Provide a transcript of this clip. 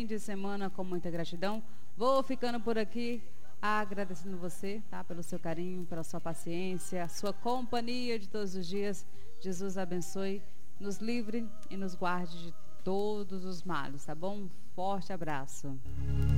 de semana com muita gratidão. Vou ficando por aqui, agradecendo você, tá? Pelo seu carinho, pela sua paciência, sua companhia de todos os dias. Jesus abençoe, nos livre e nos guarde de todos os males, tá bom? Um forte abraço.